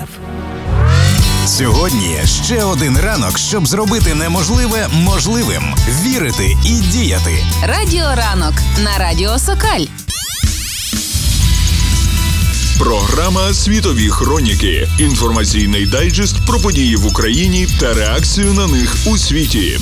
Сьогодні ще один ранок, щоб зробити неможливе можливим. Вірити і діяти. Радіо Ранок на Радіо Сокаль. Програма «Світові хроніки». Інформаційний дайджест про події в Україні та реакцію на них у світі.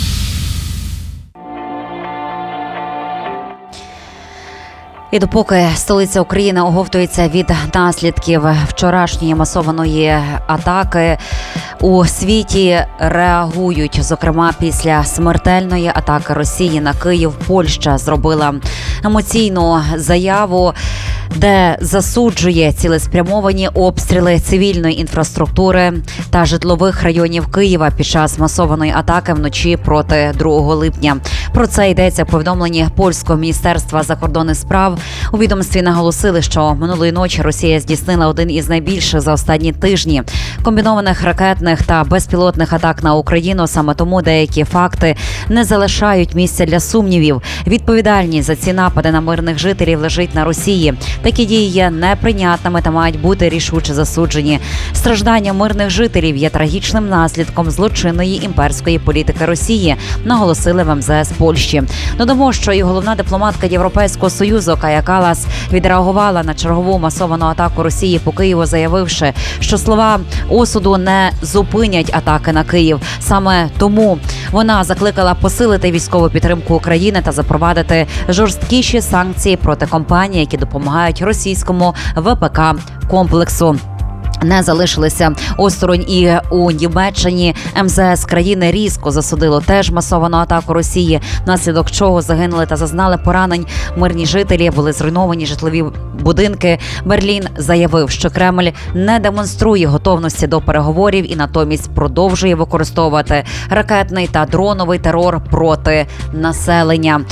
І допоки столиця України оговтується від наслідків вчорашньої масованої атаки, у світі реагують. Зокрема, після смертельної атаки Росії на Київ Польща зробила емоційну заяву, де засуджує цілеспрямовані обстріли цивільної інфраструктури та житлових районів Києва під час масованої атаки вночі проти 2 липня. Про це йдеться в повідомленні польського міністерства закордонних справ. У відомстві наголосили, що минулої ночі Росія здійснила один із найбільших за останні тижні комбінованих ракетних та безпілотних атак на Україну. Саме тому деякі факти не залишають місця для сумнівів. Відповідальність за ці напади на мирних жителів лежить на Росії. Такі дії є неприйнятними та мають бути рішуче засуджені. Страждання мирних жителів є трагічним наслідком злочинної імперської політики Росії, наголосили в МЗС Польщі. Додамо, що і головна дипломатка Європейського Союзу Кая Каллас відреагувала на чергову масовану атаку Росії по Києву, заявивши, що слова осуду не зупинять атаки на Київ. Саме тому вона закликала посилити військову підтримку України та запровадити жорсткіші санкції проти компаній, які допомагають російському ВПК-комплексу. Не залишилися осторонь і у Німеччині. МЗС країни різко засудило теж масовану атаку Росії, внаслідок чого загинули та зазнали поранень мирні жителі, були зруйновані житлові будинки. Берлін заявив, що Кремль не демонструє готовності до переговорів і натомість продовжує використовувати ракетний та дроновий терор проти населення.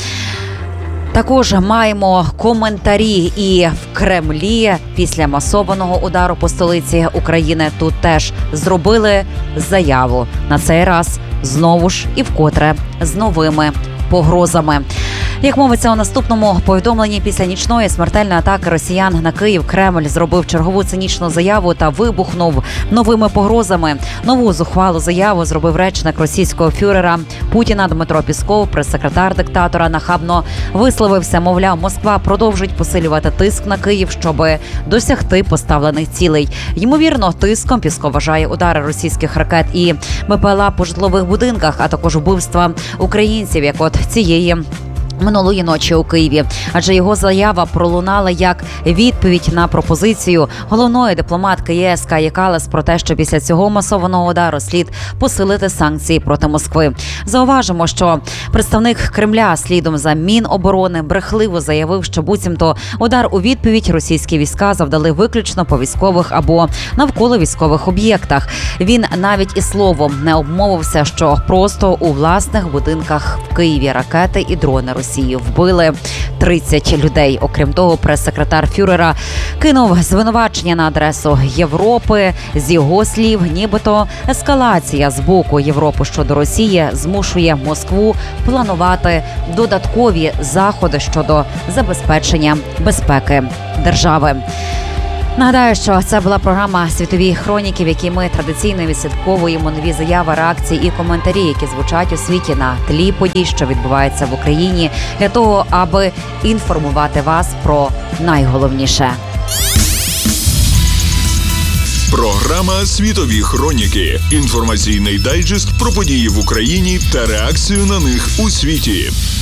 Також маємо коментарі і в Кремлі після масованого удару по столиці України. Тут теж зробили заяву. На цей раз знову ж і вкотре з новими погрозами. Як мовиться у наступному повідомленні, після нічної смертельної атаки росіян на Київ Кремль зробив чергову цинічну заяву та вибухнув новими погрозами. Нову зухвалу заяву зробив речник російського фюрера Путіна Дмитро Пісков. Прес-секретар диктатора нахабно висловився, мовляв, Москва продовжить посилювати тиск на Київ, щоб досягти поставлених цілей. Ймовірно, тиском Пісков вважає удари російських ракет і БПЛА по житлових будинках, а також вбивства українців, як от цієї минулої ночі у Києві. Адже його заява пролунала як відповідь на пропозицію головної дипломатки ЄС Каї Каллас про те, що після цього масованого удару слід посилити санкції проти Москви. Зауважимо, що представник Кремля слідом за Міноборони брехливо заявив, що буцімто удар у відповідь російські війська завдали виключно по військових або навколо військових об'єктах. Він навіть і словом не обмовився, що просто у власних будинках в Києві ракети і дрони Росії вбили 30 людей. Окрім того, прес-секретар фюрера кинув звинувачення на адресу Європи. З його слів, нібито ескалація з боку Європи щодо Росії змушує Москву планувати додаткові заходи щодо забезпечення безпеки держави. Нагадаю, що це була програма «Світові хроніки», в якій ми традиційно відслідковуємо нові заяви, реакції і коментарі, які звучать у світі на тлі подій, що відбуваються в Україні, для того, аби інформувати вас про найголовніше. Програма «Світові хроніки». Інформаційний дайджест про події в Україні та реакцію на них у світі.